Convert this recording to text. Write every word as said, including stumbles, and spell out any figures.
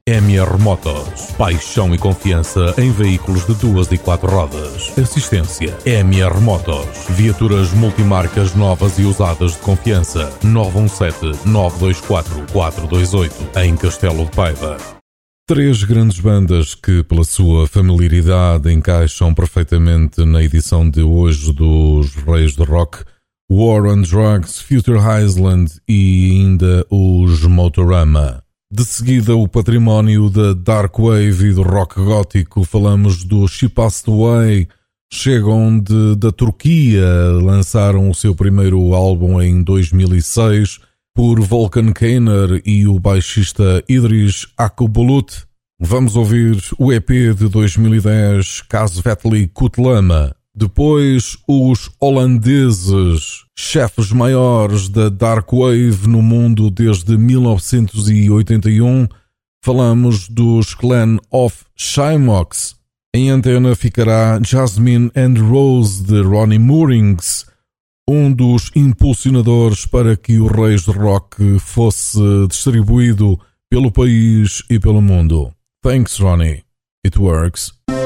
M R Motors. Paixão e confiança em veículos de duas e quatro rodas. Assistência M R Motors. Viaturas multimarcas novas e usadas de confiança. nove um sete, nove dois quatro, quatro dois oito. Em Castelo de Paiva. Três grandes bandas que, pela sua familiaridade, encaixam perfeitamente na edição de hoje dos Reis do Rock: War on Drugs, Future Island e ainda os Motorama. De seguida, o património da Dark Wave e do rock gótico. Falamos do She Passed Away. Chegam de, da Turquia, lançaram o seu primeiro álbum em dois mil e seis por Volkan Kayner e o baixista Idris Akbulut. Vamos ouvir o E P de dois mil e dez, Kasvetli Kutlama. Depois, os holandeses, chefes maiores da Dark Wave no mundo desde mil novecentos e oitenta e um. Falamos dos Clan of Shymox. Em antena ficará Jasmine and Rose de Ronnie Moorings, um dos impulsionadores para que o Reis de Rock fosse distribuído pelo país e pelo mundo. Thanks, Ronnie. It works.